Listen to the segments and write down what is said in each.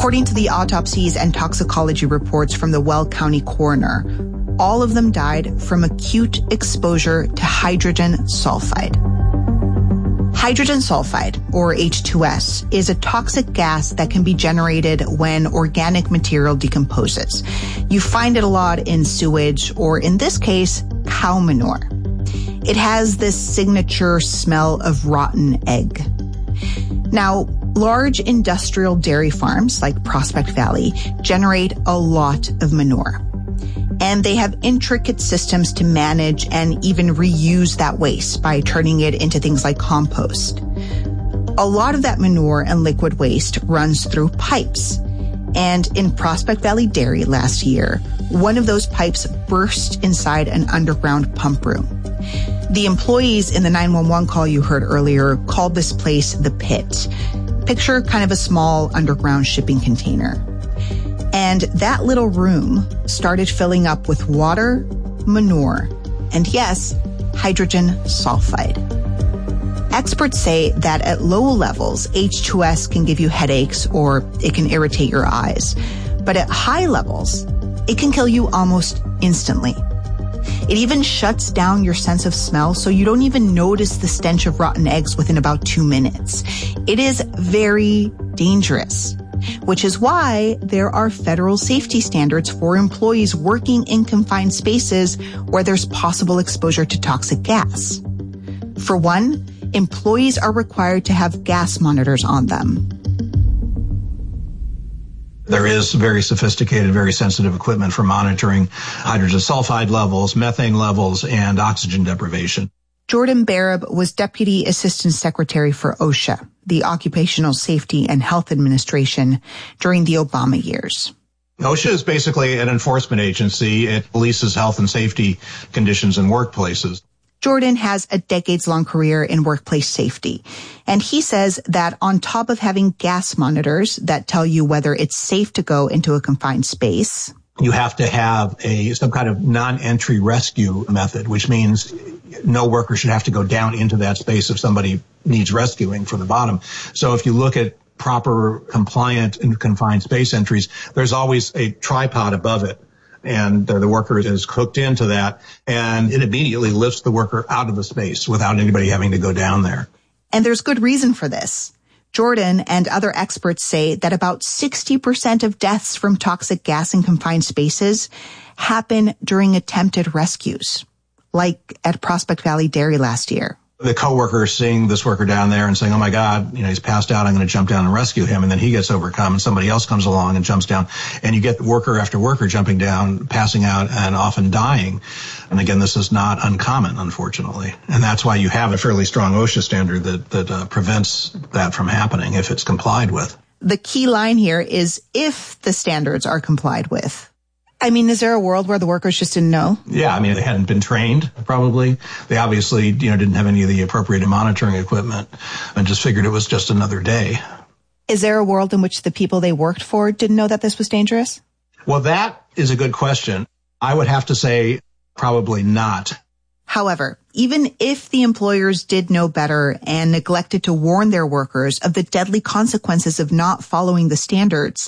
According to the autopsies and toxicology reports from the Weld County coroner, all of them died from acute exposure to hydrogen sulfide. Hydrogen sulfide, or H2S, is a toxic gas that can be generated when organic material decomposes. You find it a lot in sewage, or in this case, cow manure. It has this signature smell of rotten egg. Now, large industrial dairy farms like Prospect Valley generate a lot of manure. And they have intricate systems to manage and even reuse that waste by turning it into things like compost. A lot of that manure and liquid waste runs through pipes. And in Prospect Valley Dairy last year, one of those pipes burst inside an underground pump room. The employees in the 911 call you heard earlier called this place the pit. Picture kind of a small underground shipping container. And that little room started filling up with water, manure, and yes, hydrogen sulfide. Experts say that at low levels, H2S can give you headaches or it can irritate your eyes. But at high levels, it can kill you almost instantly. It even shuts down your sense of smell, so you don't even notice the stench of rotten eggs within about 2 minutes. It is very dangerous, which is why there are federal safety standards for employees working in confined spaces where there's possible exposure to toxic gas. For one, employees are required to have gas monitors on them. There is very sophisticated, very sensitive equipment for monitoring hydrogen sulfide levels, methane levels, and oxygen deprivation. Jordan Barab was Deputy Assistant Secretary for OSHA, the Occupational Safety and Health Administration, during the Obama years. OSHA is basically an enforcement agency. It polices health and safety conditions in workplaces. Jordan has a decades-long career in workplace safety, and he says that on top of having gas monitors that tell you whether it's safe to go into a confined space, you have to have some kind of non-entry rescue method, which means no worker should have to go down into that space if somebody needs rescuing from the bottom. So if you look at proper compliant and confined space entries, there's always a tripod above it. And the worker is hooked into that, and it immediately lifts the worker out of the space without anybody having to go down there. And there's good reason for this. Jordan and other experts say that about 60% of deaths from toxic gas in confined spaces happen during attempted rescues, like at Prospect Valley Dairy last year. The coworker seeing this worker down there and saying, oh my God, he's passed out, I'm going to jump down and rescue him. And then he gets overcome and somebody else comes along and jumps down. And you get worker after worker jumping down, passing out, and often dying. And again, this is not uncommon, unfortunately. And that's why you have a fairly strong OSHA standard that prevents that from happening if it's complied with. The key line here is if the standards are complied with. I mean, is there a world where the workers just didn't know? Yeah, they hadn't been trained, probably. They obviously, didn't have any of the appropriate monitoring equipment and just figured it was just another day. Is there a world in which the people they worked for didn't know that this was dangerous? Well, that is a good question. I would have to say probably not. However, even if the employers did know better and neglected to warn their workers of the deadly consequences of not following the standards,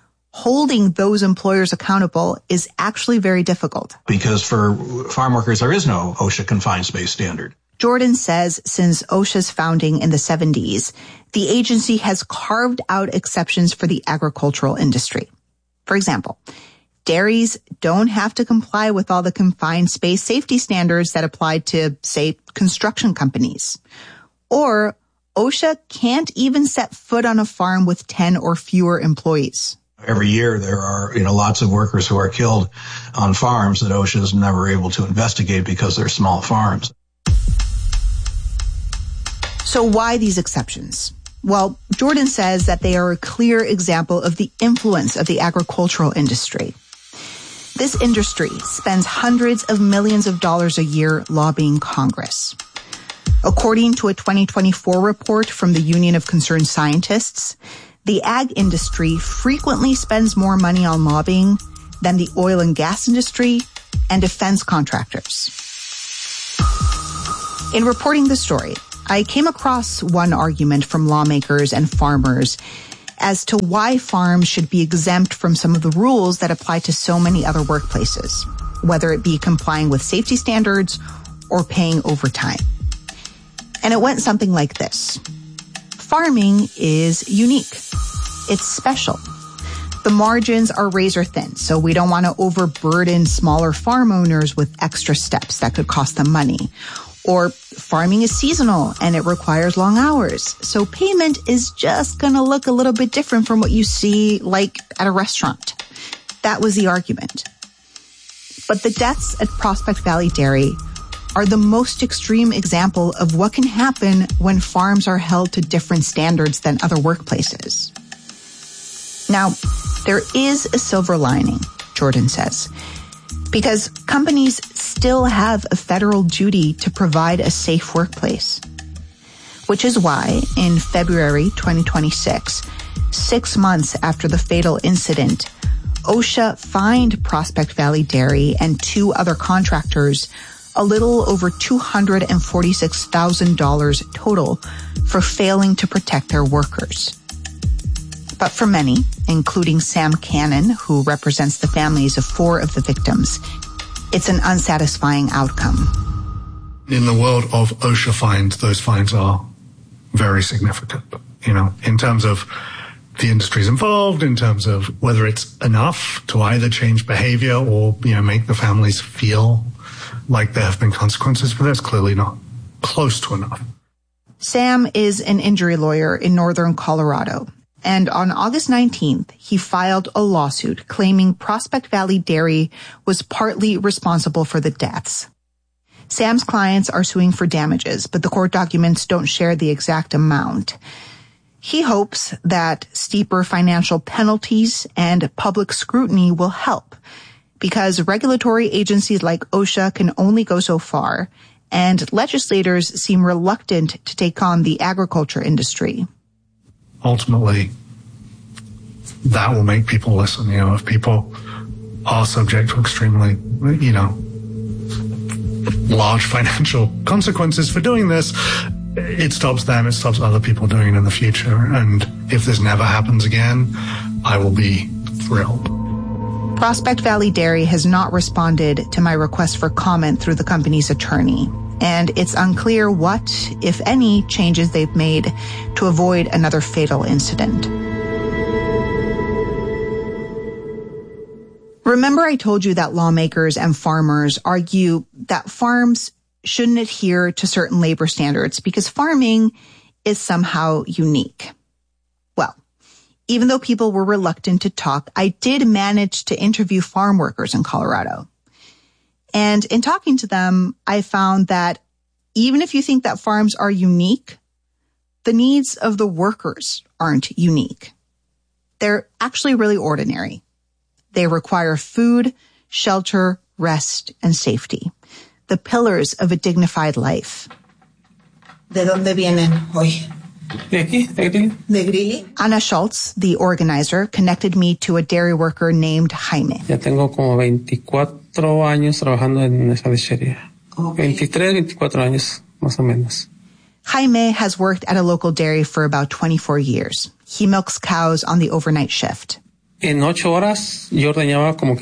holding those employers accountable is actually very difficult. Because for farm workers, there is no OSHA confined space standard. Jordan says since OSHA's founding in the 70s, the agency has carved out exceptions for the agricultural industry. For example, dairies don't have to comply with all the confined space safety standards that apply to, say, construction companies. Or OSHA can't even set foot on a farm with 10 or fewer employees. Every year there are, lots of workers who are killed on farms that OSHA is never able to investigate because they're small farms. So why these exceptions? Well, Jordan says that they are a clear example of the influence of the agricultural industry. This industry spends hundreds of millions of dollars a year lobbying Congress. According to a 2024 report from the Union of Concerned Scientists, the ag industry frequently spends more money on lobbying than the oil and gas industry and defense contractors. In reporting the story, I came across one argument from lawmakers and farmers as to why farms should be exempt from some of the rules that apply to so many other workplaces, whether it be complying with safety standards or paying overtime. And it went something like this. Farming is unique. It's special. The margins are razor thin, so we don't want to overburden smaller farm owners with extra steps that could cost them money. Or farming is seasonal and it requires long hours, so payment is just going to look a little bit different from what you see like at a restaurant. That was the argument. But the deaths at Prospect Valley Dairy are the most extreme example of what can happen when farms are held to different standards than other workplaces. Now, there is a silver lining, Jordan says, because companies still have a federal duty to provide a safe workplace. Which is why, in February 2026, 6 months after the fatal incident, OSHA fined Prospect Valley Dairy and 2 other contractors a little over $246,000 total for failing to protect their workers. But for many, including Sam Cannon, who represents the families of 4 of the victims, it's an unsatisfying outcome. In the world of OSHA fines, those fines are very significant, in terms of the industries involved, in terms of whether it's enough to either change behavior or, make the families feel like there have been consequences for this. Clearly not close to enough. Sam is an injury lawyer in northern Colorado. And on August 19th, he filed a lawsuit claiming Prospect Valley Dairy was partly responsible for the deaths. Sam's clients are suing for damages, but the court documents don't share the exact amount. He hopes that steeper financial penalties and public scrutiny will help, because regulatory agencies like OSHA can only go so far, and legislators seem reluctant to take on the agriculture industry. Ultimately, that will make people listen. If people are subject to extremely, large financial consequences for doing this, it stops them, it stops other people doing it in the future. And if this never happens again, I will be thrilled. Prospect Valley Dairy has not responded to my request for comment through the company's attorney. And it's unclear what, if any, changes they've made to avoid another fatal incident. Remember I told you that lawmakers and farmers argue that farms shouldn't adhere to certain labor standards because farming is somehow unique. Well, even though people were reluctant to talk, I did manage to interview farm workers in Colorado. And in talking to them, I found that even if you think that farms are unique, the needs of the workers aren't unique. They're actually really ordinary. They require food, shelter, rest, and safety. The pillars of a dignified life. ¿De dónde vienen hoy? De aquí, de Grilly. ¿De Grilly? Anna Schultz, the organizer, connected me to a dairy worker named Jaime. Ya tengo como 24 años trabajando en esa lechería. Okay. 23, 24 años, más o menos. Jaime has worked at a local dairy for about 24 years. He milks cows on the overnight shift. En 8 horas yo ordeñaba como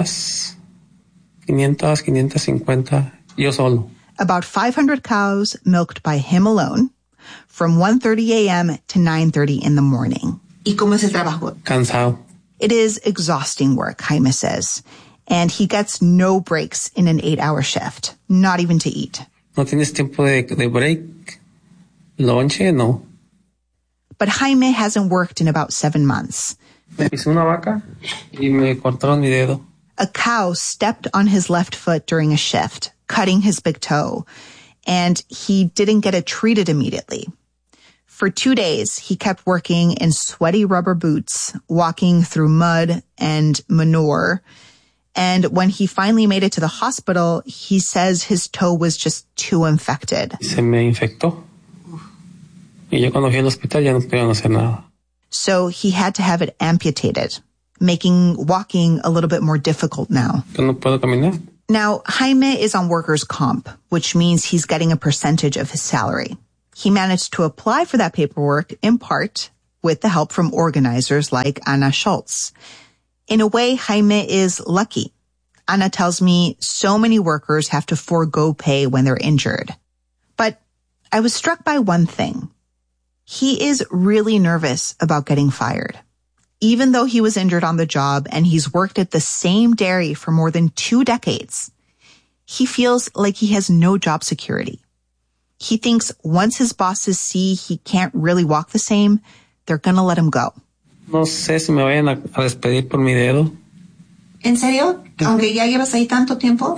550, yo solo. About 500 cows milked by him alone from 1:30 a.m. to 9:30 in the morning. ¿Y cómo es el trabajo? Cansado. It is exhausting work, Jaime says, and he gets no breaks in an 8-hour shift, not even to eat. No tienes tiempo de break, lonche, no. But Jaime hasn't worked in about 7 months. Me pisé una vaca y me cortaron mi dedo. A cow stepped on his left foot during a shift, cutting his big toe, and he didn't get it treated immediately. For 2 days, he kept working in sweaty rubber boots, walking through mud and manure. And when he finally made it to the hospital, he says his toe was just too infected. Se me infectó. Y yo cuando fui al hospital ya no podían hacer nada. So he had to have it amputated, making walking a little bit more difficult now. No puedo caminar. Now, Jaime is on workers' comp, which means he's getting a percentage of his salary. He managed to apply for that paperwork, in part, with the help from organizers like Ana Schultz. In a way, Jaime is lucky. Ana tells me so many workers have to forego pay when they're injured. But I was struck by one thing. He is really nervous about getting fired. Even though he was injured on the job and he's worked at the same dairy for more than 2 decades, he feels like he has no job security. He thinks once his bosses see he can't really walk the same, they're going to let him go. No sé si me vayan a despedir por mi dedo. ¿En serio? Aunque ya llevas ahí tanto tiempo.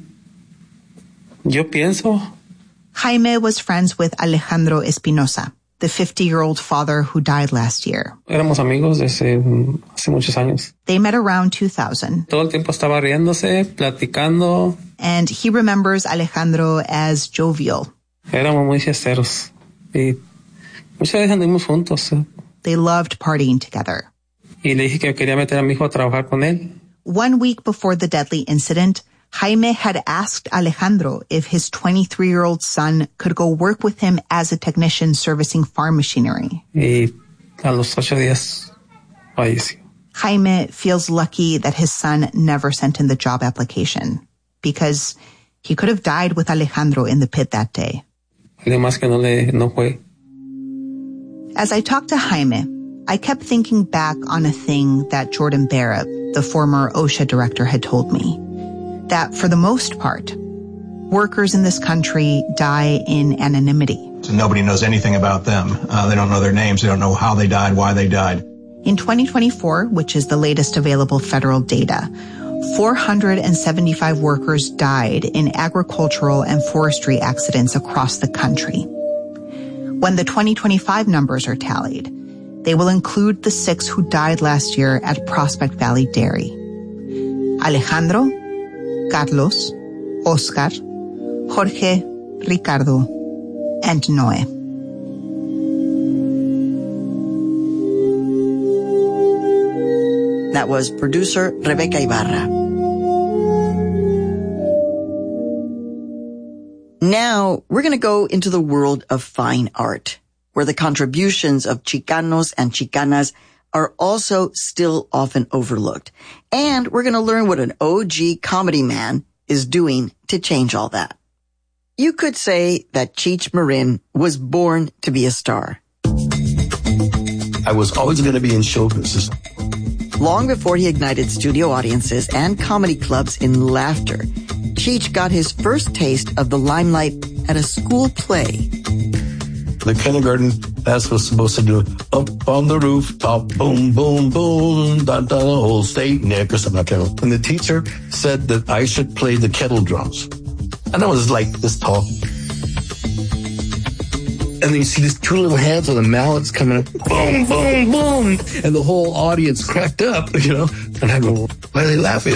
Yo pienso. Jaime was friends with Alejandro Espinosa, the 50-year-old father who died last year. Éramos amigos desde hace muchos años. They met around 2000. Todo el tiempo estaba riéndose, platicando. And he remembers Alejandro as jovial. Éramos muy fiesteros. Y muchas veces anduvimos juntos. They loved partying together. Y le dije que quería meter a mi hijo a trabajar con él. 1 week before the deadly incident, Jaime had asked Alejandro if his 23-year-old son could go work with him as a technician servicing farm machinery. Y a los 8 días falleció. Jaime feels lucky that his son never sent in the job application because he could have died with Alejandro in the pit that day. Además que no fue. As I talked to Jaime, I kept thinking back on a thing that Jordan Barrett, the former OSHA director, had told me. That for the most part, workers in this country die in anonymity. So nobody knows anything about them. They don't know their names. They don't know how they died, why they died. In 2024, which is the latest available federal data, 475 workers died in agricultural and forestry accidents across the country. When the 2025 numbers are tallied, they will include the 6 who died last year at Prospect Valley Dairy. Alejandro, Carlos, Oscar, Jorge, Ricardo, and Noe. That was producer Rebecca Ibarra. Now, we're going to go into the world of fine art, where the contributions of Chicanos and Chicanas are also still often overlooked. And we're going to learn what an OG comedy man is doing to change all that. You could say that Cheech Marin was born to be a star. I was always going to be in show business. Long before he ignited studio audiences and comedy clubs in laughter, Cheech got his first taste of the limelight at a school play. The kindergarten, that's what's supposed to do. Up on the rooftop, boom, boom, boom, da, da, the whole state, Nick, or something like that. And the teacher said that I should play the kettle drums. And I was like this tall. And then you see these 2 little hands with the mallets coming up, boom, boom, boom. And the whole audience cracked up, you know. And I go, why are they laughing?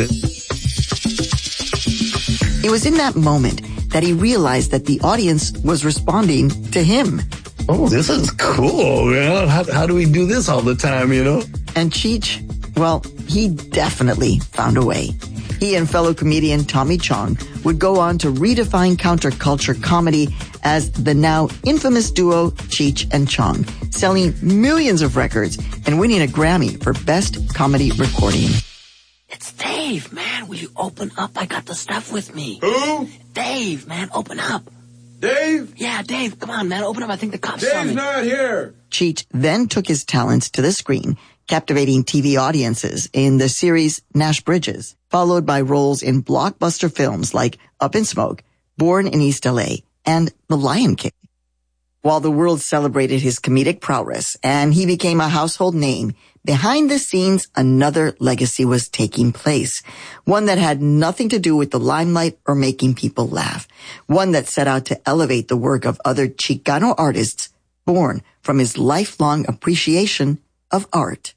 It was in that moment that he realized that the audience was responding to him. Oh, this is cool, man. How do we do this all the time, you know? And Cheech, well, he definitely found a way. He and fellow comedian Tommy Chong would go on to redefine counterculture comedy as the now infamous duo Cheech and Chong, selling millions of records and winning a Grammy for Best Comedy Recording. It's Dave, man. Will you open up? I got the stuff with me. Who? Dave, man. Open up. Dave? Yeah, Dave. Come on, man. Open up. I think the cops saw me. Dave's not here. Cheech then took his talents to the screen, captivating TV audiences in the series Nash Bridges, followed by roles in blockbuster films like Up in Smoke, Born in East LA, and The Lion King. While the world celebrated his comedic prowess and he became a household name, behind the scenes, another legacy was taking place. One that had nothing to do with the limelight or making people laugh. One that set out to elevate the work of other Chicano artists born from his lifelong appreciation of art.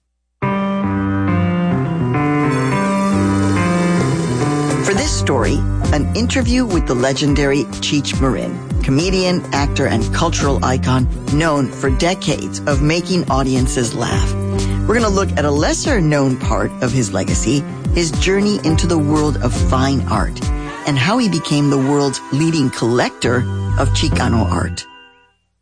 For this story, an interview with the legendary Cheech Marin, comedian, actor, and cultural icon known for decades of making audiences laugh. We're going to look at a lesser-known part of his legacy, his journey into the world of fine art, and how he became the world's leading collector of Chicano art.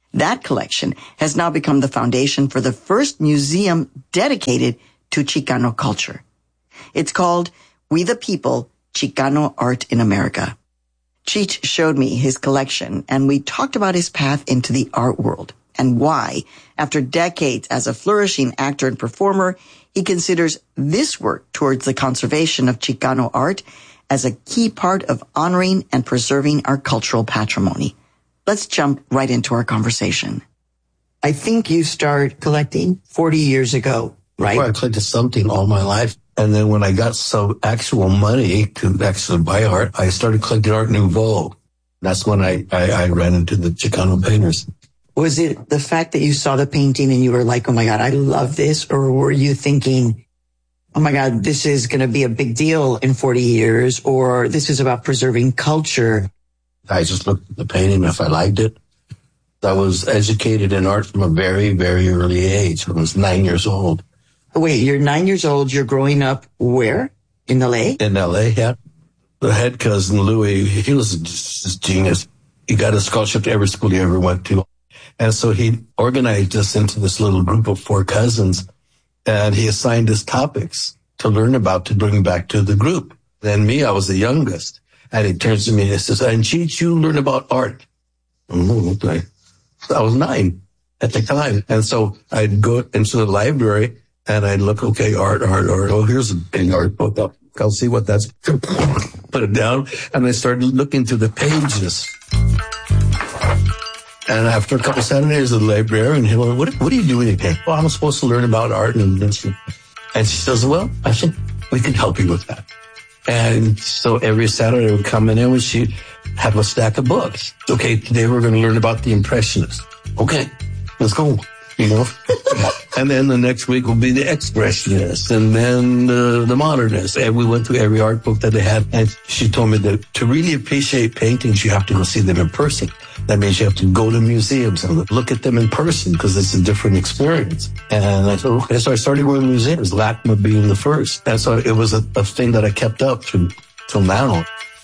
That collection has now become the foundation for the first museum dedicated to Chicano culture. It's called We the People, Chicano Art in America. Cheech showed me his collection, and we talked about his path into the art world and why, after decades as a flourishing actor and performer, he considers this work towards the conservation of Chicano art as a key part of honoring and preserving our cultural patrimony. Let's jump right into our conversation. I think you started collecting 40 years ago, right? Well, I collected something all my life. And then when I got some actual money to actually buy art, I started collecting Art Nouveau. That's when I ran into the Chicano painters. Was it the fact that you saw the painting and you were like, oh my God, I love this? Or were you thinking, oh my God, this is going to be a big deal in 40 years, or this is about preserving culture? I just looked at the painting if I liked it. I was educated in art from a very, very early age. I was 9 years old. Wait, you're 9 years old. You're growing up where? In L.A.? In L.A., yeah. The head cousin, Louis, he was just a genius. He got a scholarship to every school he ever went to. And so he organized us into this little group of 4 cousins, and he assigned us topics to learn about to bring back to the group. Then me, I was the youngest. And he turns to me and says, and Cheech, you learn about art. Oh, okay. I was 9 at the time. And so I'd go into the library and I'd look, okay, art. Oh, here's a big art book. I'll see what that's. Put it down. And I started looking through the pages. And after a couple Saturdays at the librarian, he went, what are you doing again? Well, I'm supposed to learn about art. And she says, well, I think we can help you with that. And so every Saturday would come in and she'd have a stack of books. Okay, today we're going to learn about the Impressionists. Okay, let's go. You know, and then the next week will be the Expressionists, and then the Modernists. And we went through every art book that they had. And she told me that to really appreciate paintings, you have to go see them in person. That means you have to go to museums and look at them in person because it's a different experience. And I said, okay, so I started going to museums, LACMA being the first. And so it was a thing that I kept up till now.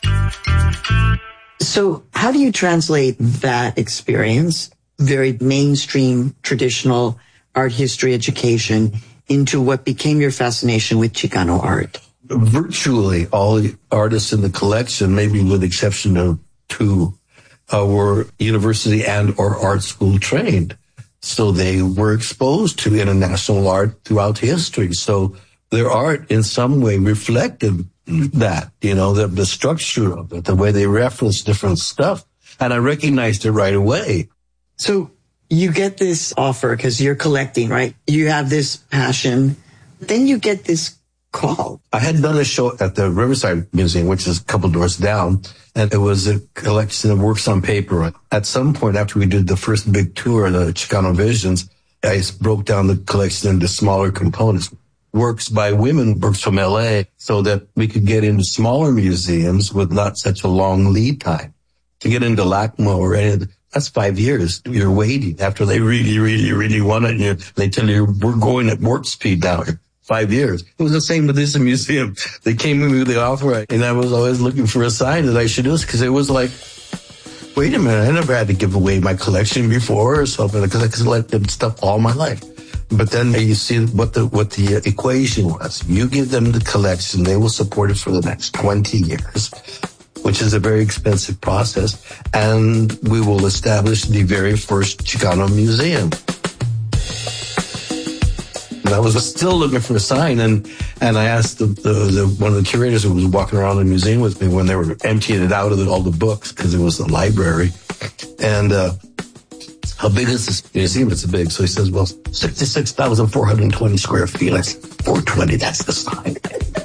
So how do you translate that experience, very mainstream, traditional art history education, into what became your fascination with Chicano art? Virtually all the artists in the collection, maybe with the exception of 2, were university and or art school trained. So they were exposed to international art throughout history. So their art in some way reflected that, you know, the structure of it, the way they reference different stuff. And I recognized it right away. So you get this offer because you're collecting, right? You have this passion. Then you get this call. I had done a show at the Riverside Museum, which is a couple doors down, and it was a collection of works on paper. At some point after we did the first big tour, the Chicano Visions, I broke down the collection into smaller components. Works by women, works from L.A., so that we could get into smaller museums with not such a long lead time. To get into LACMA or any, that's 5 years. You're waiting after they really, really, really want it. And they tell you, we're going at warp speed now. 5 years. It was the same with this museum. They came in with the offer, and I was always looking for a sign that I should do this, because it was like, wait a minute, I never had to give away my collection before or something, because I collected stuff all my life. But then you see what the equation was. You give them the collection, they will support it for the next 20 years, which is a very expensive process, and we will establish the very first Chicano museum. And I was still looking for a sign, and I asked the one of the curators who was walking around the museum with me when they were emptying it out of all the books, because it was a library. And how big is this museum? It's big. So he says, well, 66,420 square feet. I said, 420, that's the sign.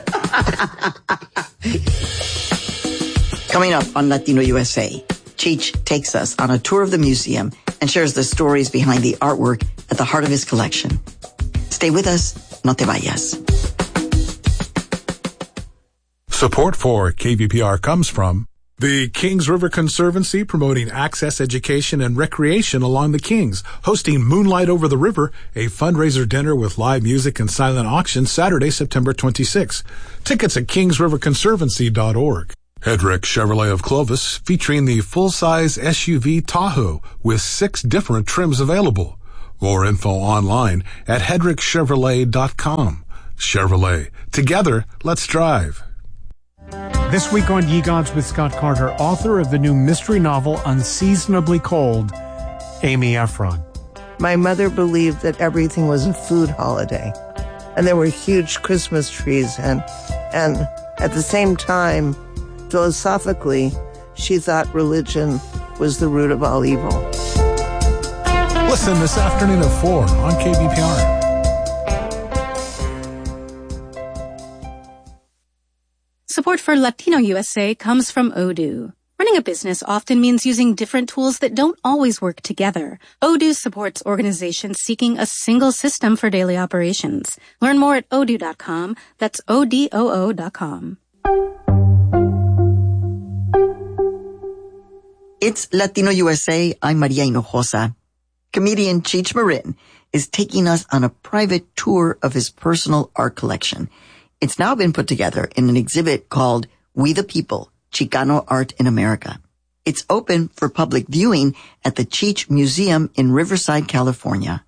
Coming up on Latino USA, Cheech takes us on a tour of the museum and shares the stories behind the artwork at the heart of his collection. Stay with us. No te vayas. Support for KVPR comes from the Kings River Conservancy, promoting access, education, and recreation along the Kings, hosting Moonlight Over the River, a fundraiser dinner with live music and silent auction Saturday, September 26. Tickets at kingsriverconservancy.org. Hedrick Chevrolet of Clovis, featuring the full-size SUV Tahoe with 6 different trims available. More info online at hedrickchevrolet.com. Chevrolet. Together, let's drive. This week on Ye Gods with Scott Carter, author of the new mystery novel Unseasonably Cold, Amy Ephron. My mother believed that everything was a food holiday, and there were huge Christmas trees, and at the same time, philosophically, she thought religion was the root of all evil. Listen this afternoon at 4 on KVPR. Support for Latino USA comes from Odoo. Running a business often means using different tools that don't always work together. Odoo supports organizations seeking a single system for daily operations. Learn more at odoo.com. That's ODOO.com. It's Latino USA. I'm Maria Hinojosa. Comedian Cheech Marin is taking us on a private tour of his personal art collection. It's now been put together in an exhibit called We the People, Chicano Art in America. It's open for public viewing at the Cheech Museum in Riverside, California.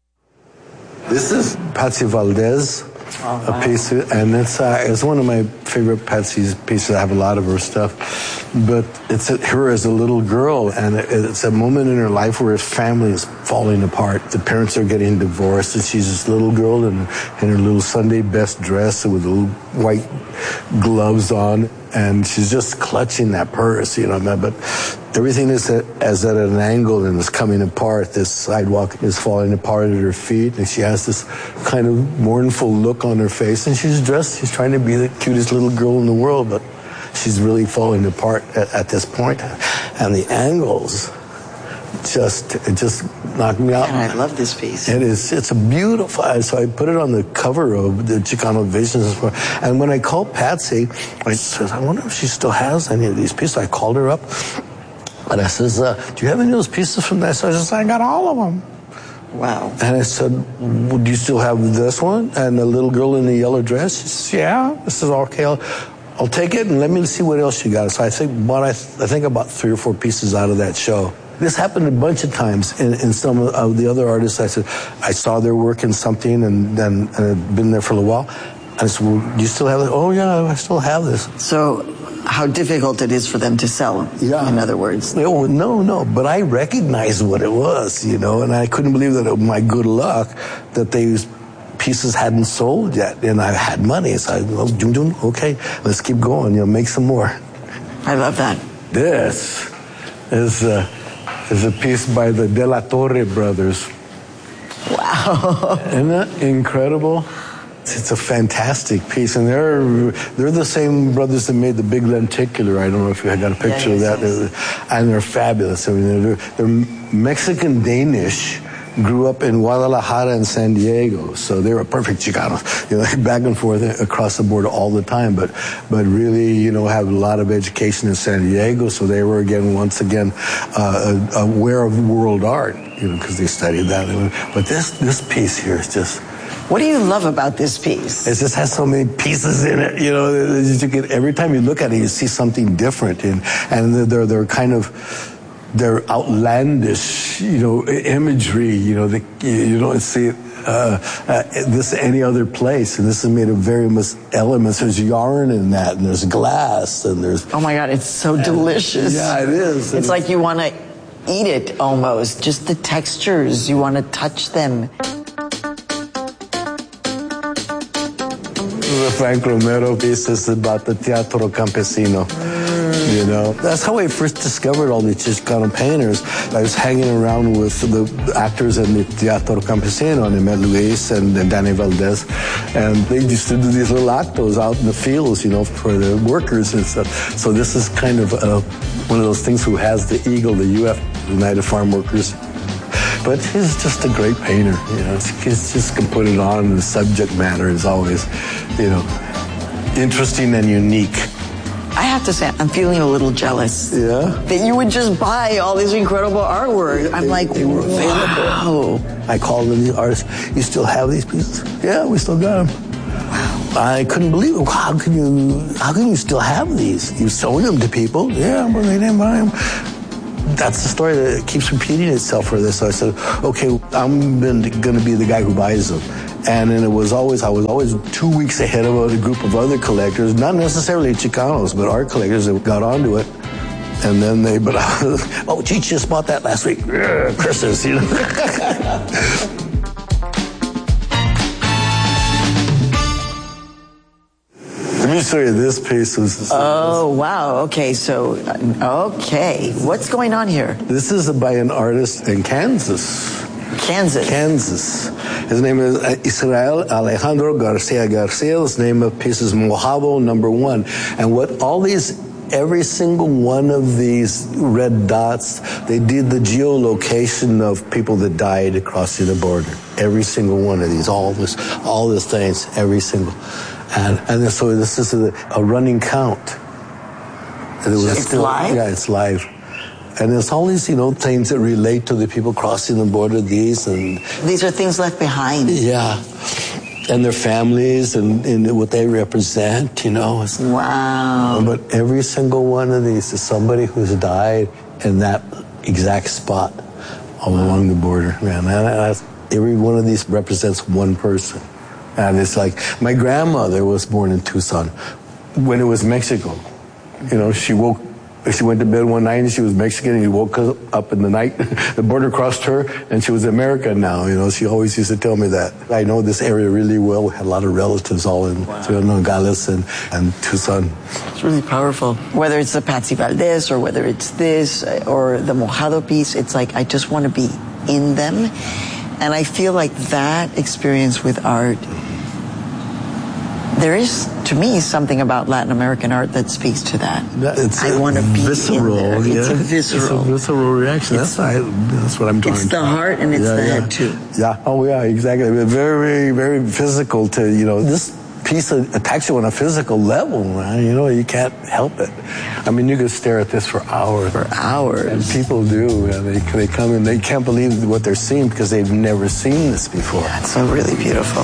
This is Patsy Valdez, a piece, and it's one of my favorite Patsy's pieces. I have a lot of her stuff, but it's her as a little girl, and it's a moment in her life where her family is falling apart. The parents are getting divorced, and she's this little girl in her little Sunday best dress with little white gloves on, and she's just clutching that purse, but everything is at an angle and is coming apart. This sidewalk is falling apart at her feet, and she has this kind of mournful look on her face, and she's trying to be the cutest little girl in the world, but she's really falling apart at this point. And the angles just knocked me out. And I love this piece. It's a beautiful, so I put it on the cover of the Chicano Visions. And when I called Patsy, I said, I wonder if she still has any of these pieces. I called her up, and I says, do you have any of those pieces from that? So I said, I got all of them. Wow. And I said, well, do you still have this one? And the little girl in the yellow dress? She says, yeah. I said, okay, I'll take it and let me see what else you got. So I think about 3 or 4 pieces out of that show. This happened a bunch of times in some of the other artists. I said, I saw their work in something and I'd been there for a little while. I said, well, do you still have it? Oh, yeah, I still have this. So how difficult it is for them to sell, in other words. No, but I recognized what it was, and I couldn't believe that it was my good luck that these pieces hadn't sold yet, and I had money. So I said, okay, let's keep going, make some more. I love that. This is a piece by the De La Torre brothers. Wow. Isn't that incredible? It's a fantastic piece, and they're the same brothers that made the Big Lenticular. I don't know if you got a picture of that. Yes. And they're fabulous. I mean, they're Mexican-Danish, grew up in Guadalajara and San Diego, so they were perfect Chicanos, back and forth across the border all the time, but really, have a lot of education in San Diego, so they were once again aware of world art, because they studied that. But this piece here is just... What do you love about this piece? It just has so many pieces in it, every time you look at it, you see something different, and they're kind of... They're outlandish, imagery, you don't see this any other place. And this is made of various elements. There's yarn in that, and there's glass, and there's... Oh my God, it's so delicious. Yeah, it is. It's like you want to eat it almost. Just the textures, you want to touch them. The Frank Romero piece is about the Teatro Campesino. That's how I first discovered all these Chicano painters. I was hanging around with the actors in the Teatro Campesino, and I met Luis and Danny Valdez, and they used to do these little actos out in the fields, for the workers and stuff. So this is kind of one of those things who has the eagle, the UF, United Farm Workers. But he's just a great painter, He just can put it on, and the subject matter is always, interesting and unique. I have to say, I'm feeling a little jealous. Yeah? That you would just buy all this incredible artwork. I'm like, they were available. Wow. I called them the artists. You still have these pieces? Yeah, we still got them. Wow. I couldn't believe it. How can you still have these? You're selling them to people? Yeah, but they didn't buy them. That's the story that keeps repeating itself for this. So I said, okay, I'm going to be the guy who buys them. And then I was always 2 weeks ahead of a group of other collectors, not necessarily Chicanos, but art collectors that got onto it. And then oh, Cheech just bought that last week. Christmas, you know. Let me show you this piece. Oh, wow. Okay, what's going on here? This is by an artist in Kansas. Kansas. His name is Israel Alejandro Garcia Garcia. His name of piece is Mojado #1. And every single one of these red dots, they did the geolocation of people that died crossing the border. Every single one of these, all these things, every single. And so this is a running count. It's live? Yeah, it's live. And there's all these, things that relate to the people crossing the border, these are things left behind. Yeah. And their families and what they represent, Wow. But every single one of these is somebody who's died in that exact spot along the border, man. Every one of these represents one person. And it's like, my grandmother was born in Tucson when it was Mexico. She went to bed one night and she was Mexican, and he woke up in the night. The border crossed her and she was American now. She always used to tell me that. I know this area really well. We had a lot of relatives all in Nogales and Tucson. It's really powerful. Whether it's the Patsy Valdez or whether it's this or the Mojado piece, it's like I just want to be in them. And I feel like that experience with art, there is, to me, something about Latin American art that speaks to that. I want to be visceral, in there. Yeah. It's a visceral reaction. That's what I'm talking about. It's the heart and it's the head, too. Yeah. Oh, yeah, exactly. Very, very physical to, this piece attacks you on a physical level, man. You can't help it. I mean, you could stare at this for hours. And people do. They come and they can't believe what they're seeing because they've never seen this before. Yeah, it's so really beautiful.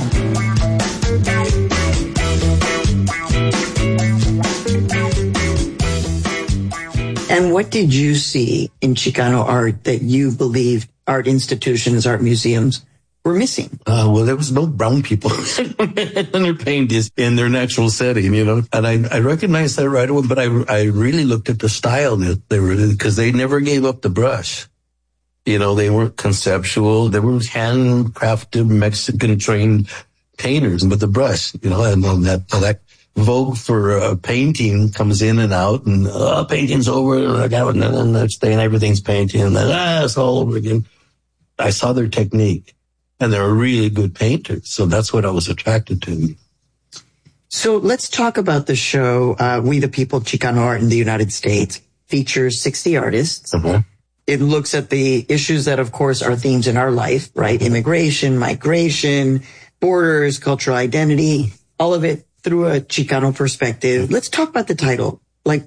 And what did you see in Chicano art that you believed art institutions, art museums were missing? Well, there was no brown people when they're paintings in their natural setting, And I recognized that right away, but I really looked at the style that they were in because they never gave up the brush. They weren't conceptual. They were handcrafted, Mexican-trained painters with the brush, and that vogue for painting comes in and out, and painting's over, and then the next day and everything's painting, and then it's all over again. I saw their technique, and they were really good painters, so that's what I was attracted to. So let's talk about the show, We the People, Chicano Art in the United States. Features 60 artists. Uh-huh. It looks at the issues that, of course, are themes in our life, right? Immigration, migration, borders, cultural identity, all of it through a Chicano perspective. Let's talk about the title. Like,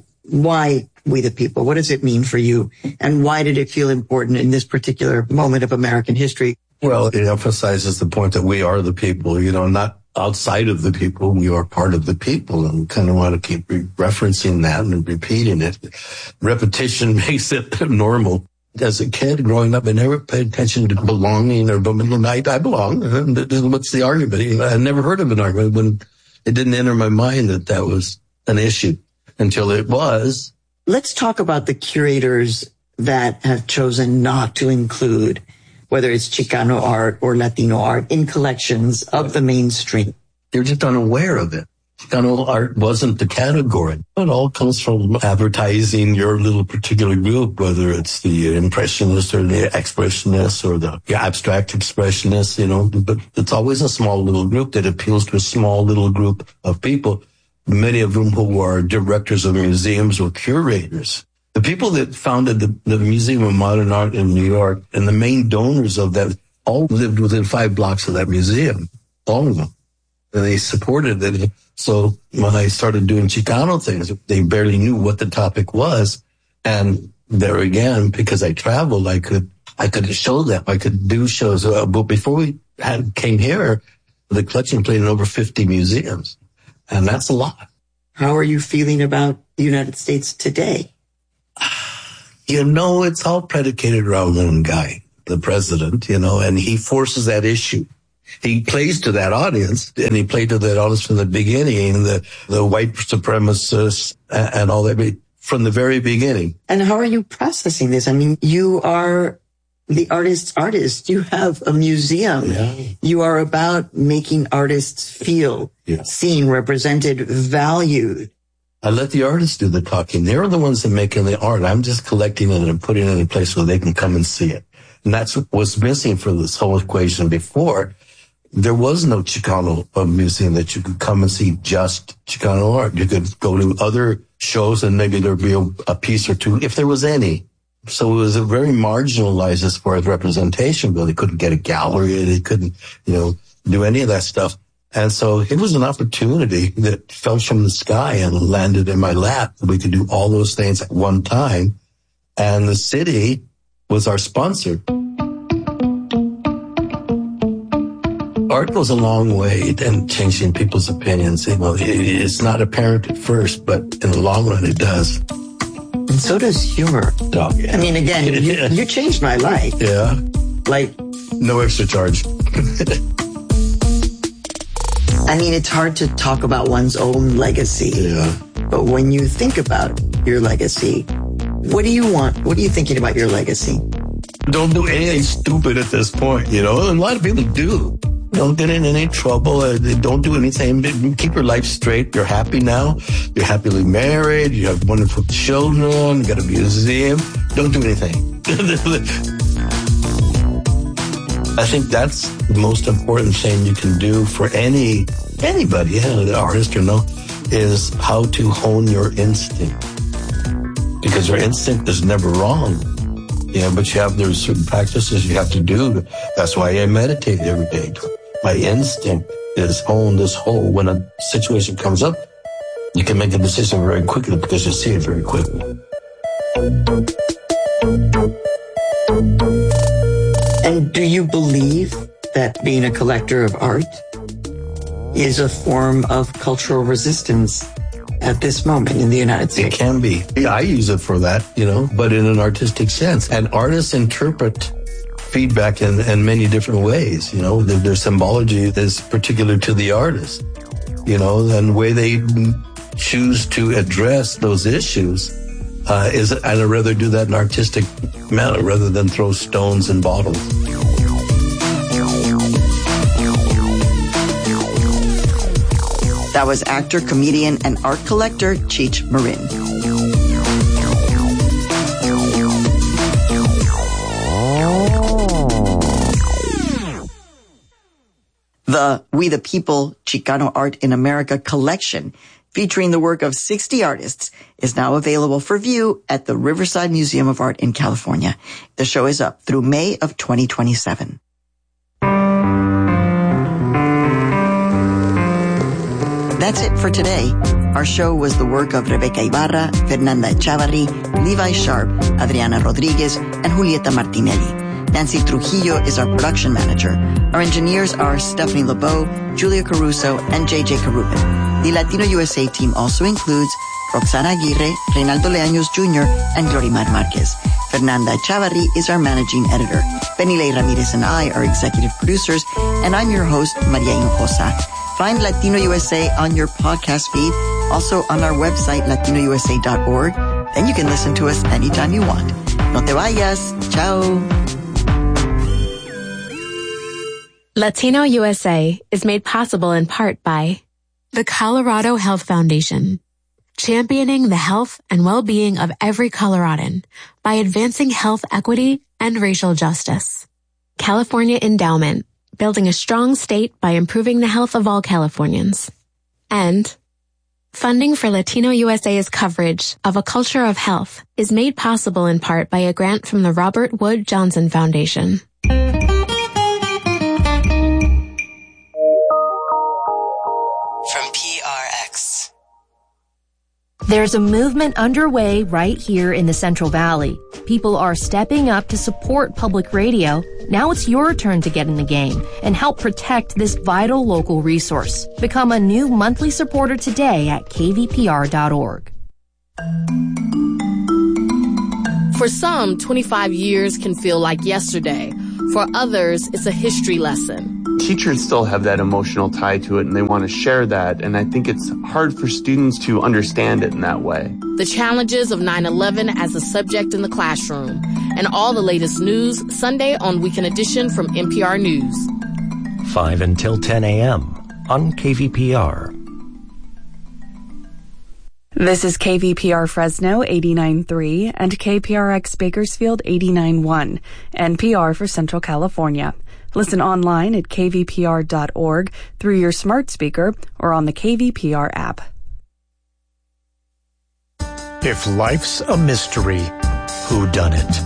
why We the People? What does it mean for you? And why did it feel important in this particular moment of American history? Well, it emphasizes the point that we are the people, not outside of the people. We are part of the people, and we kind of want to keep referencing that and repeating it. Repetition makes it normal. As a kid growing up, I never paid attention to belonging or I belong. What's the argument? I never heard of an argument when it didn't enter my mind that was an issue until it was. Let's talk about the curators that have chosen not to include, whether it's Chicano art or Latino art, in collections of the mainstream. They're just unaware of it. Chicano art wasn't the category. It all comes from advertising your little particular group, whether it's the impressionists or the expressionists or the abstract expressionists, but it's always a small little group that appeals to a small little group of people, many of them who are directors of museums or curators. The people that founded the Museum of Modern Art in New York and the main donors of that all lived within 5 blocks of that museum, all of them. And they supported it. So when I started doing Chicano things, they barely knew what the topic was. And there again, because I traveled, I could show them. I could do shows. But before we came here, The collection played in over 50 museums, and that's a lot. How are you feeling about the United States today? You know, it's all predicated around one guy, the president, you know, and he forces that issue. He plays to that audience, and he played to that audience from the beginning, the white supremacists and all that, from the very beginning. And how are you processing this? I mean, you are the artist's artist. You have a museum. Yeah. You are about making artists feel seen, represented, valued. I let the artists do the talking. They're the ones that making the art. I'm just collecting it and putting it in a place where they can come and see it. And that's what was missing for this whole equation before. There was no Chicano museum that you could come and see just Chicano art. You could go to other shows and maybe there'd be a piece or two, if there was any. So it was a very marginalized as far as representation, but they couldn't get a gallery. They couldn't, you know, do any of that stuff. And so it was an opportunity that fell from the sky and landed in my lap. We could do all those things at one time. And the city was our sponsor. Art goes a long way in changing people's opinions. Well, it's not apparent at first, but in the long run, it does. And so does humor. Oh, yeah. I mean, again, you changed my life. Yeah. Like, no extra charge. I mean, it's hard to talk about one's own legacy. Yeah. But when you think about your legacy, what do you want? What are you thinking about your legacy? Don't do anything stupid at this point, you know? And a lot of people do. Don't get in any trouble. Don't do anything. Keep your life straight. You're happy now. You're happily married. You have wonderful children. You got a museum. Don't do anything. I think that's the most important thing you can do for anybody, the artist or no, is how to hone your instinct. Because your instinct is never wrong. Yeah, but there's certain practices you have to do. That's why I meditate every day. My instinct is honed this whole. When a situation comes up, you can make a decision very quickly because you see it very quickly. And do you believe that being a collector of art is a form of cultural resistance at this moment in the United States? It can be. Yeah, I use it for that, you know, but in an artistic sense. And artists interpret feedback in many different ways, you know. Their symbology is particular to the artist, you know, and the way they choose to address those issues is, I'd rather do that in artistic manner rather than throw stones in bottles. That was actor, comedian, and art collector Cheech Marin. The We the People Chicano Art in America collection, featuring the work of 60 artists, is now available for view at the Riverside Museum of Art in California. The show is up through May of 2027. That's it for today. Our show was the work of Rebecca Ibarra, Fernanda Echavarri, Levi Sharp, Adriana Rodriguez, and Julieta Martinelli. Nancy Trujillo is our production manager. Our engineers are Stephanie LeBeau, Julia Caruso, and JJ Carubin. The Latino USA team also includes Roxana Aguirre, Reynaldo Leaños Jr., and Glorimar Marquez. Fernanda Echavarri is our managing editor. Benilei Ramirez and I are executive producers, and I'm your host, Maria Hinojosa. Find Latino USA on your podcast feed, also on our website, latinousa.org. Then you can listen to us anytime you want. No te vayas. Ciao. Latino USA is made possible in part by the Colorado Health Foundation, championing the health and well-being of every Coloradan by advancing health equity and racial justice. California Endowment, building a strong state by improving the health of all Californians. And funding for Latino USA's coverage of a culture of health is made possible in part by a grant from the Robert Wood Johnson Foundation. From PRX. There's a movement underway right here in the Central Valley. People are stepping up to support public radio, Now it's your turn to get in the game and help protect this vital local resource. Become a new monthly supporter today at kvpr.org. For some, 25 years can feel like yesterday. For others, it's a history lesson. Teachers still have that emotional tie to it, and they want to share that, and I think it's hard for students to understand it in that way. The challenges of 9/11 as a subject in the classroom, and all the latest news Sunday on Weekend Edition from NPR News. 5 until 10 a.m. on KVPR. This is KVPR Fresno 89.3 and KPRX Bakersfield 89.1, NPR for Central California. Listen online at kvpr.org through your smart speaker or on the KVPR app. If life's a mystery, whodunit?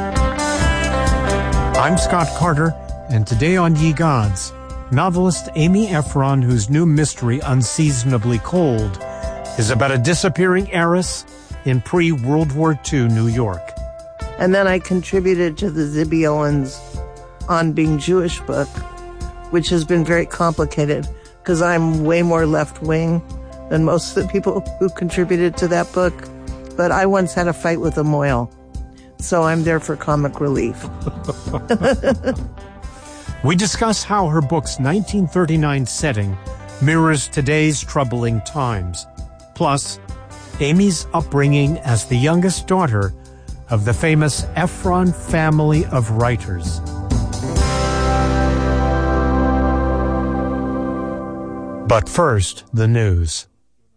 I'm Scott Carter, and today on Ye Gods, novelist Amy Ephron, whose new mystery, Unseasonably Cold, is about a disappearing heiress in pre-World War II New York. And then I contributed to the Zibby Owens On Being Jewish book, which has been very complicated because I'm way more left-wing than most of the people who contributed to that book. But I once had a fight with a mohel, so I'm there for comic relief. We discuss how her book's 1939 setting mirrors today's troubling times. Plus, Amy's upbringing as the youngest daughter of the famous Ephron family of writers. But first, the news.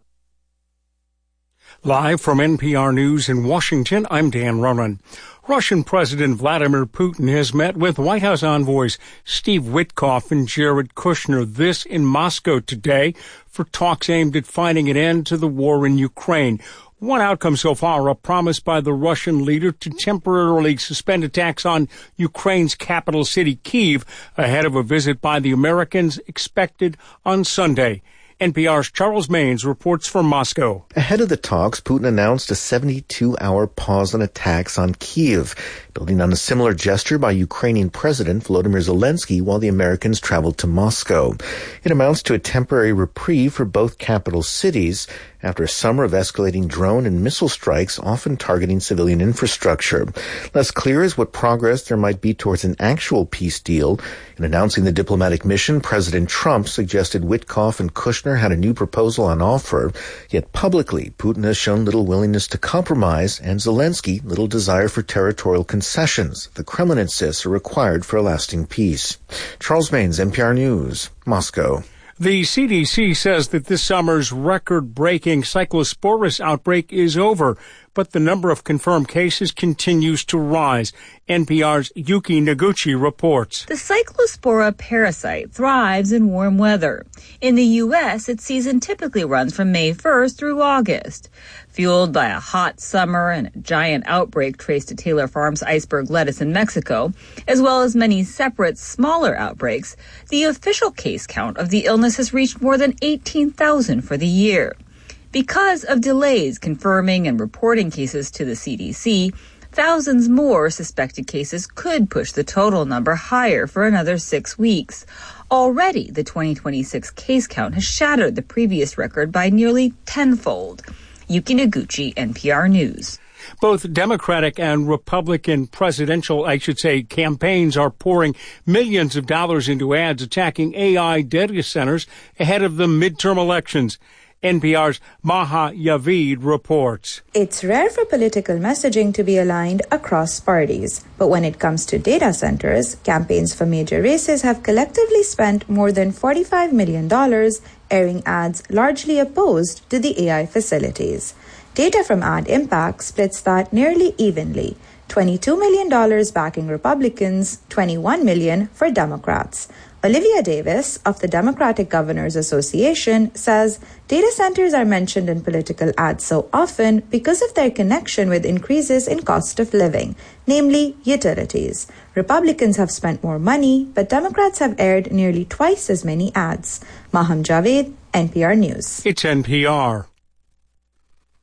Live from NPR News in Washington, I'm Dan Ronan. Russian President Vladimir Putin has met with White House envoys Steve Witkoff and Jared Kushner, this in Moscow today, for talks aimed at finding an end to the war in Ukraine. One outcome so far, a promise by the Russian leader to temporarily suspend attacks on Ukraine's capital city, Kyiv, ahead of a visit by the Americans expected on Sunday. NPR's Charles Maynes reports from Moscow. Ahead of the talks, Putin announced a 72-hour pause on attacks on Kyiv, building on a similar gesture by Ukrainian President Volodymyr Zelensky while the Americans traveled to Moscow. It amounts to a temporary reprieve for both capital cities after a summer of escalating drone and missile strikes, often targeting civilian infrastructure. Less clear is what progress there might be towards an actual peace deal. In announcing the diplomatic mission, President Trump suggested Witkoff and Kushner had a new proposal on offer. Yet publicly, Putin has shown little willingness to compromise and Zelensky little desire for territorial concessions. The Kremlin insists are required for a lasting peace. Charles Maynes, NPR News, Moscow. The CDC says that this summer's record-breaking Cyclosporus outbreak is over, but the number of confirmed cases continues to rise. NPR's Yuki Noguchi reports. The Cyclospora parasite thrives in warm weather. In the U.S., its season typically runs from May 1st through August. Fueled by a hot summer and a giant outbreak traced to Taylor Farms iceberg lettuce in Mexico, as well as many separate, smaller outbreaks, the official case count of the illness has reached more than 18,000 for the year. Because of delays confirming and reporting cases to the CDC, thousands more suspected cases could push the total number higher for another 6 weeks. Already, the 2026 case count has shattered the previous record by nearly tenfold. Yuki Noguchi, NPR News. Both Democratic and Republican presidential, campaigns are pouring millions of dollars into ads attacking AI data centers ahead of the midterm elections. NPR's Maha Yavid reports. It's rare for political messaging to be aligned across parties. But when it comes to data centers, campaigns for major races have collectively spent more than $45 million airing ads largely opposed to the AI facilities. Data from Ad Impact splits that nearly evenly. $22 million backing Republicans, $21 million for Democrats. Olivia Davis of the Democratic Governors Association says data centers are mentioned in political ads so often because of their connection with increases in cost of living, namely utilities. Republicans have spent more money, but Democrats have aired nearly twice as many ads. Maham Javed, NPR News. It's NPR.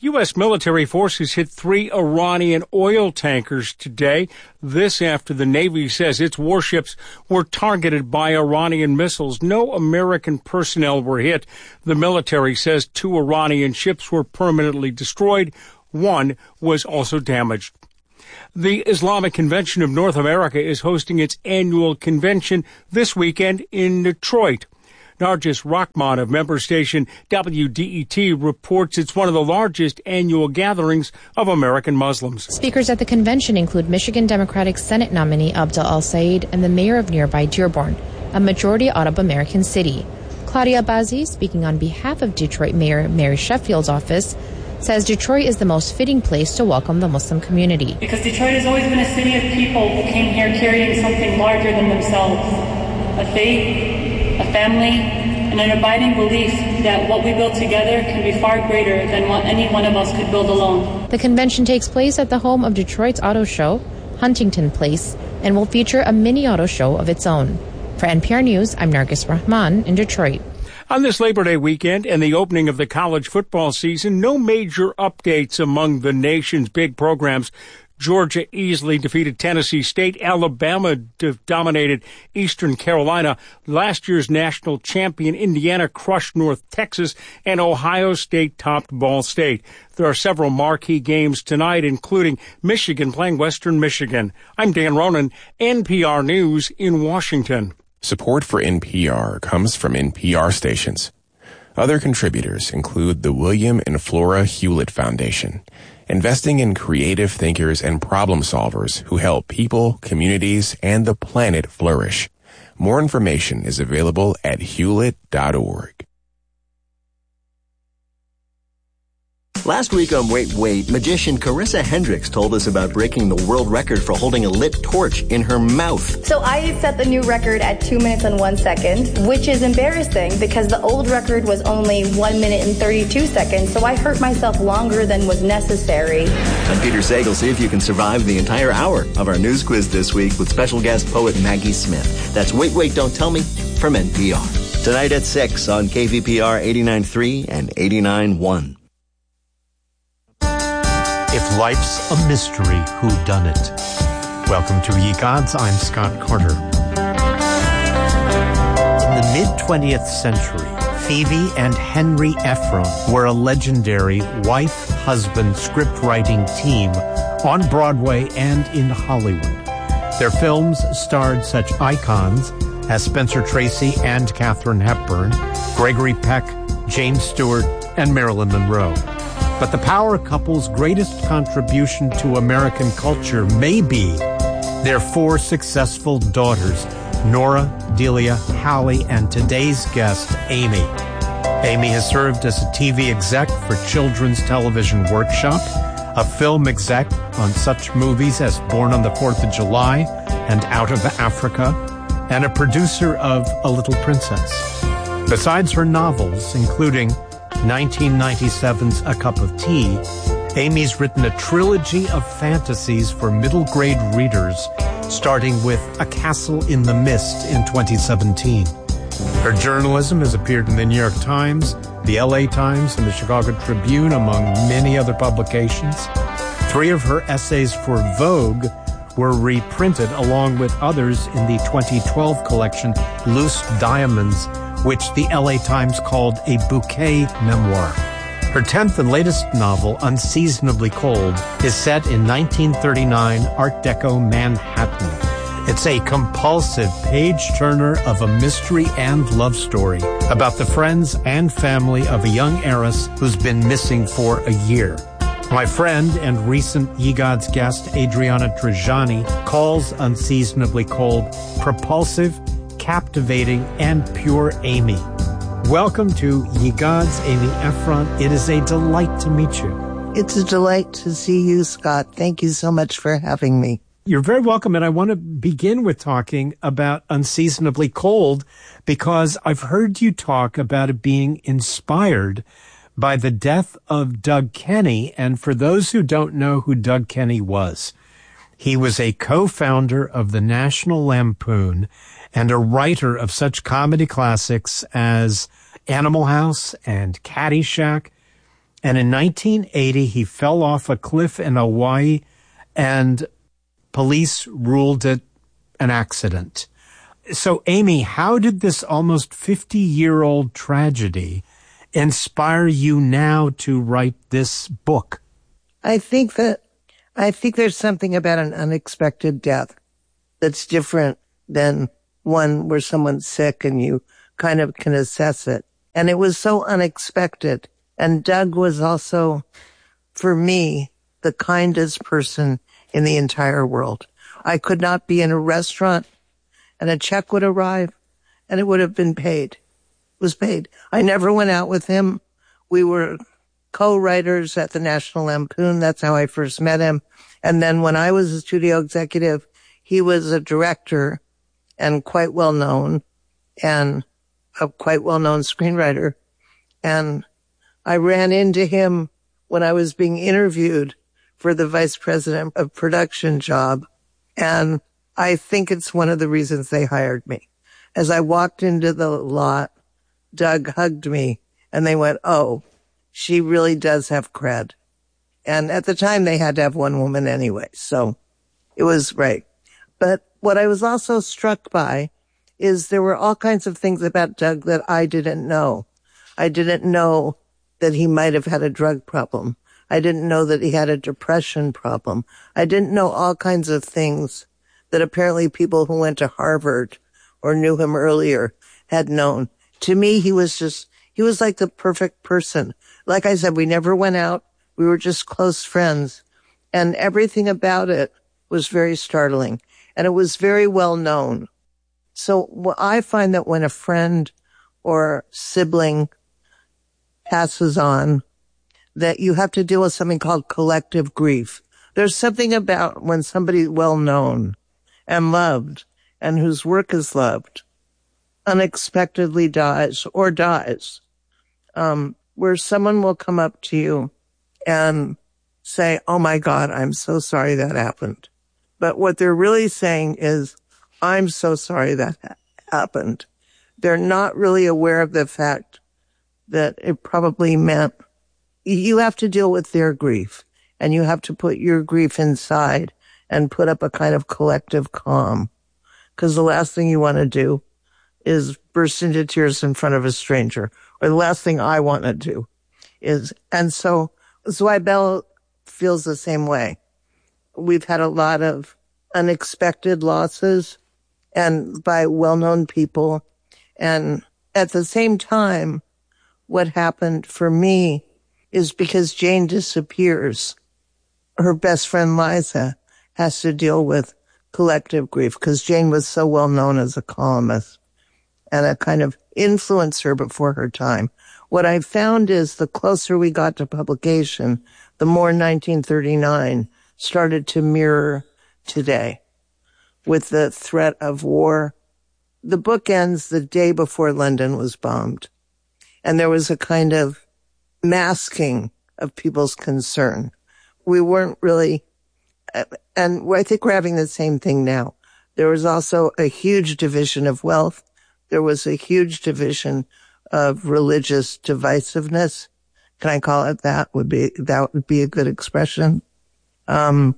U.S. military forces hit 3 Iranian oil tankers today. This after the Navy says its warships were targeted by Iranian missiles. No American personnel were hit. The military says 2 Iranian ships were permanently destroyed. 1 was also damaged. The Islamic Convention of North America is hosting its annual convention this weekend in Detroit. Nargis Rahman of member station WDET reports it's one of the largest annual gatherings of American Muslims. Speakers at the convention include Michigan Democratic Senate nominee Abdel Al-Sayed and the mayor of nearby Dearborn, a majority Arab American city. Claudia Bazzi, speaking on behalf of Detroit Mayor Mary Sheffield's office, says Detroit is the most fitting place to welcome the Muslim community. Because Detroit has always been a city of people who came here carrying something larger than themselves, a faith, a family, and an abiding belief that what we build together can be far greater than what any one of us could build alone. The convention takes place at the home of Detroit's auto show, Huntington Place, and will feature a mini auto show of its own. For NPR News, I'm Nargis Rahman in Detroit. On this Labor Day weekend and the opening of the college football season, no major updates among the nation's big programs. Georgia easily defeated Tennessee State. Alabama dominated Eastern Carolina. Last year's national champion Indiana crushed North Texas, and Ohio State topped Ball State. There are several marquee games tonight, including Michigan playing Western Michigan. I'm Dan Ronan, NPR News in Washington. Support for NPR comes from NPR stations. Other contributors include the William and Flora Hewlett Foundation, investing in creative thinkers and problem solvers who help people, communities, and the planet flourish. More information is available at hewlett.org. Last week on Wait, Wait, magician Carissa Hendricks told us about breaking the world record for holding a lit torch in her mouth. So I set the new record at 2 minutes and 1 second, which is embarrassing because the old record was only 1 minute and 32 seconds, so I hurt myself longer than was necessary. I'm Peter Sagal. See if you can survive the entire hour of our news quiz this week with special guest poet Maggie Smith. That's Wait, Wait, Don't Tell Me from NPR. Tonight at 6 on KVPR 89.3 and 89.1. If life's a mystery, who done it? Welcome to Ye Gods, I'm Scott Carter. In the mid-20th century, Phoebe and Henry Ephron were a legendary wife-husband script-writing team on Broadway and in Hollywood. Their films starred such icons as Spencer Tracy and Katharine Hepburn, Gregory Peck, James Stewart, and Marilyn Monroe. But the power couple's greatest contribution to American culture may be their 4 successful daughters, Nora, Delia, Hallie, and today's guest, Amy. Amy has served as a TV exec for Children's Television Workshop, a film exec on such movies as Born on the 4th of July and Out of Africa, and a producer of A Little Princess. Besides her novels, including 1997's A Cup of Tea, Amy's written a trilogy of fantasies for middle grade readers, starting with A Castle in the Mist in 2017. Her journalism has appeared in the New York Times, the LA Times, and the Chicago Tribune, among many other publications. 3 of her essays for Vogue were reprinted along with others in the 2012 collection Loose Diamonds, which the LA Times called a bouquet memoir. Her 10th and latest novel, Unseasonably Cold, is set in 1939 Art Deco Manhattan. It's a compulsive page-turner of a mystery and love story about the friends and family of a young heiress who's been missing for a year. My friend and recent Ye Gods guest, Adriana Trajani, calls Unseasonably Cold propulsive, captivating, and pure Amy. Welcome to Ye Gods, Amy Ephron. It is a delight to meet you. It's a delight to see you, Scott. Thank you so much for having me. You're very welcome, and I want to begin with talking about Unseasonably Cold because I've heard you talk about it being inspired by the death of Doug Kenney, and for those who don't know who Doug Kenney was, he was a co-founder of the National Lampoon and a writer of such comedy classics as Animal House and Caddyshack. And in 1980, he fell off a cliff in Hawaii, and police ruled it an accident. So, Amy, how did this almost 50-year-old tragedy inspire you now to write this book? I think there's something about an unexpected death that's different than one where someone's sick and you kind of can assess it. And it was so unexpected. And Doug was also, for me, the kindest person in the entire world. I could not be in a restaurant and a check would arrive and it would have been paid. It was paid. I never went out with him. We were co-writers at the National Lampoon. That's how I first met him. And then when I was a studio executive, he was a director and quite well known, and a quite well known screenwriter. And I ran into him when I was being interviewed for the vice president of production job. And I think it's one of the reasons they hired me. As I walked into the lot, Doug hugged me and they went, "Oh, she really does have cred." And at the time they had to have one woman anyway. So it was right. But what I was also struck by is there were all kinds of things about Doug that I didn't know. I didn't know that he might have had a drug problem. I didn't know that he had a depression problem. I didn't know all kinds of things that apparently people who went to Harvard or knew him earlier had known. To me, he was like the perfect person. Like I said, we never went out. We were just close friends. And everything about it was very startling. And it was very well known. So I find that when a friend or sibling passes on, that you have to deal with something called collective grief. There's something about when somebody well known and loved and whose work is loved unexpectedly dies, where someone will come up to you and say, "Oh my God, I'm so sorry that happened." But what they're really saying is, "I'm so sorry that happened." They're not really aware of the fact that it probably meant you have to deal with their grief and you have to put your grief inside and put up a kind of collective calm. Because the last thing you want to do is burst into tears in front of a stranger, or the last thing I want to do is, and so Zweibel feels the same way. We've had a lot of unexpected losses and by well-known people. And at the same time, what happened for me is because Jane disappears, her best friend Liza has to deal with collective grief because Jane was so well known as a columnist and a kind of influencer before her time. What I found is the closer we got to publication, the more 1939 started to mirror today with the threat of war. The book ends the day before London was bombed. And there was a kind of masking of people's concern. We weren't really, and I think we're having the same thing now. There was also a huge division of wealth. There was a huge division of religious divisiveness. Can I call it that? That would be a good expression. And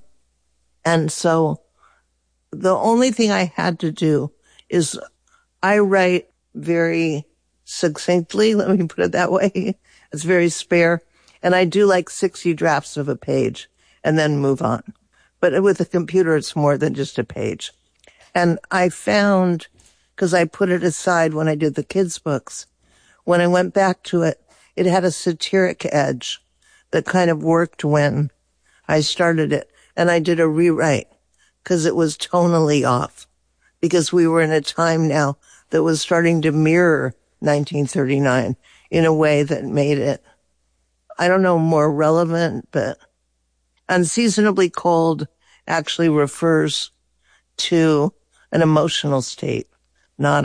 so the only thing I had to do is I write very succinctly, let me put it that way. It's very spare. And I do like 60 drafts of a page and then move on. But with a computer, it's more than just a page. And I found, because I put it aside when I did the kids' books, when I went back to it, it had a satiric edge that kind of worked when I started it. And I did a rewrite because it was tonally off, because we were in a time now that was starting to mirror 1939 in a way that made it, I don't know, more relevant, but Unseasonably Cold actually refers to an emotional state, not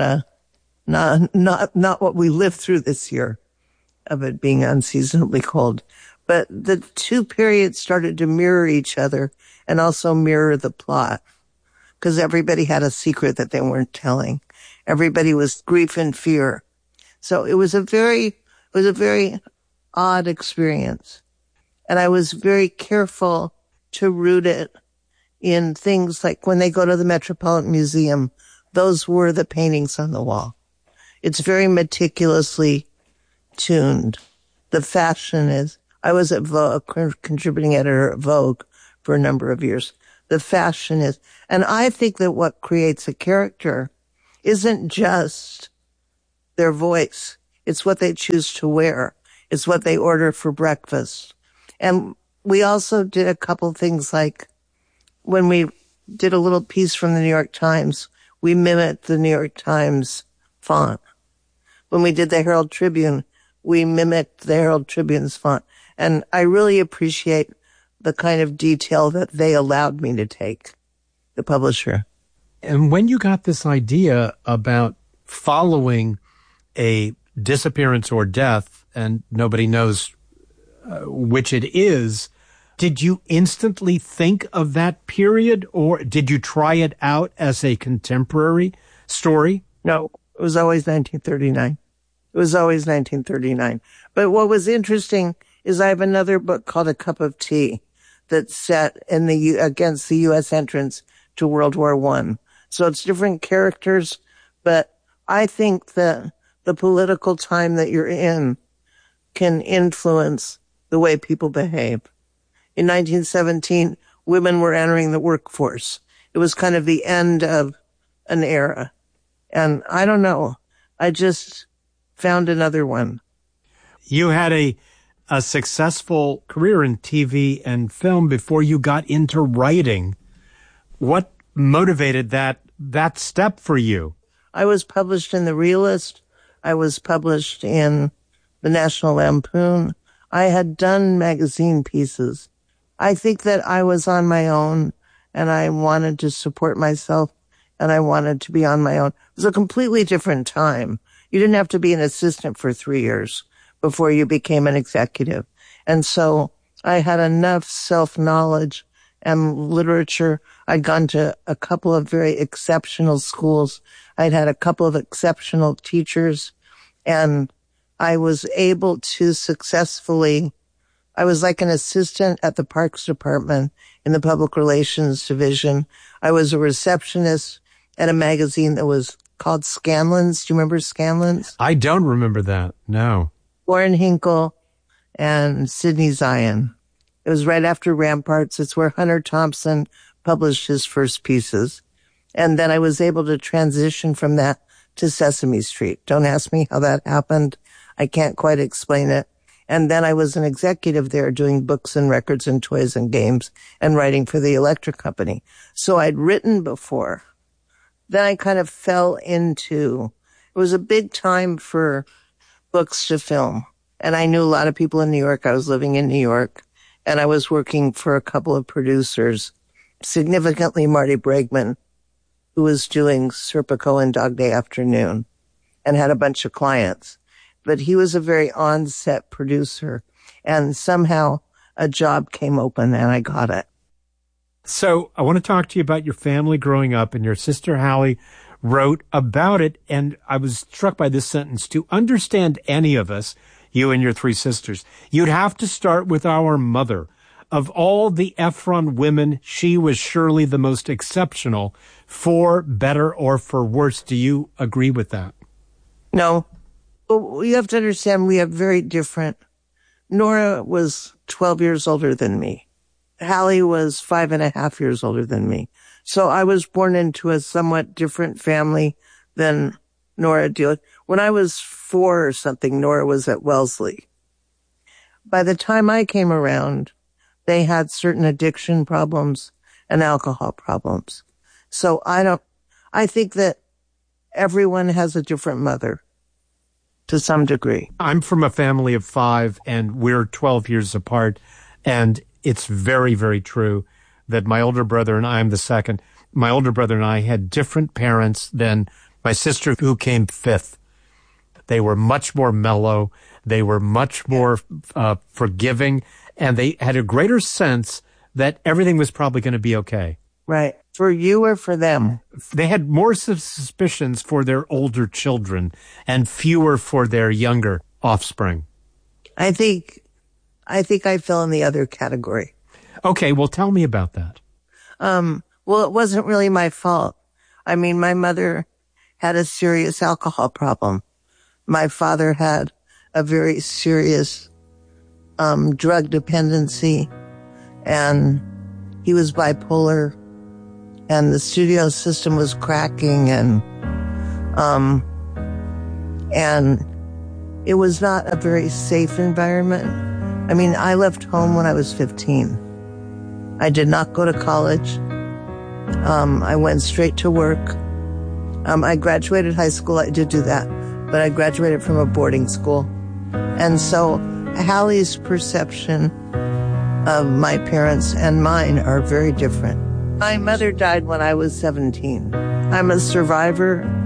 what we lived through this year of it being unseasonably cold. But the two periods started to mirror each other and also mirror the plot, because everybody had a secret that they weren't telling. Everybody was grief and fear. So it was a very odd experience. And I was very careful to root it in things like when they go to the Metropolitan Museum, those were the paintings on the wall. It's very meticulously tuned. The fashion is, I was at Vogue, contributing editor at Vogue for a number of years. The fashion is, and I think that what creates a character isn't just their voice. It's what they choose to wear. It's what they order for breakfast. And we also did a couple things like when we did a little piece from the New York Times, we mimicked the New York Times font. When we did the Herald Tribune, we mimicked the Herald Tribune's font. And I really appreciate the kind of detail that they allowed me to take, the publisher. And when you got this idea about following a disappearance or death, and nobody knows which it is, did you instantly think of that period, or did you try it out as a contemporary story? No, it was always 1939. It was always 1939. But what was interesting is I have another book called A Cup of Tea that's set in against the U.S. entrance to World War I. So it's different characters, but I think that the political time that you're in can influence the way people behave. In 1917, women were entering the workforce. It was kind of the end of an era. And I don't know. I just found another one. You had a successful career in TV and film before you got into writing. What motivated that step for you? I was published in The Realist. I was published in the National Lampoon. I had done magazine pieces. I think that I was on my own and I wanted to support myself and I wanted to be on my own. It was a completely different time. You didn't have to be an assistant for 3 years before you became an executive. And so I had enough self-knowledge and literature. I'd gone to a couple of very exceptional schools. I'd had a couple of exceptional teachers, and I was able to successfully, I was like an assistant at the Parks Department in the Public Relations Division. I was a receptionist at a magazine that was called Scanlon's. Do you remember Scanlon's? I don't remember that, no. Warren Hinkle and Sidney Zion. It was right after Ramparts. It's where Hunter Thompson published his first pieces. And then I was able to transition from that to Sesame Street. Don't ask me how that happened. I can't quite explain it. And then I was an executive there doing books and records and toys and games and writing for the electric company. So I'd written before. Then I kind of fell into, it was a big time for books to film. And I knew a lot of people in New York. I was living in New York and I was working for a couple of producers, significantly Marty Bregman, who was doing Serpico and Dog Day Afternoon and had a bunch of clients. But he was a very on-set producer, and somehow a job came open and I got it. So I want to talk to you about your family growing up, and your sister Hallie wrote about it, and I was struck by this sentence. To understand any of us, you and your three sisters, you'd have to start with our mother. Of all the Ephron women, she was surely the most exceptional, for better or for worse. Do you agree with that? No. Well, you have to understand we have very different. Nora was 12 years older than me. Hallie was 5.5 years older than me. So I was born into a somewhat different family than Nora did. When I was 4 or something, Nora was at Wellesley. By the time I came around, they had certain addiction problems and alcohol problems. So I think that everyone has a different mother to some degree. I'm from a family of 5 and we're 12 years apart. And it's very, very true that my older brother and I'm the second. My older brother and I had different parents than my sister, who came 5th. They were much more mellow. They were much more forgiving, and they had a greater sense that everything was probably going to be okay. Right. For you or for them? They had more suspicions for their older children and fewer for their younger offspring. I think I fell in the other category. Okay, well, tell me about that. Well, it wasn't really my fault. I mean, my mother had a serious alcohol problem. My father had a very serious drug dependency, and he was bipolar, and the studio system was cracking, and it was not a very safe environment. I mean, I left home when I was 15. I did not go to college. I went straight to work. I graduated high school. I did do that, but I graduated from a boarding school. And so Hallie's perception of my parents and mine are very different. My mother died when I was 17. I'm a survivor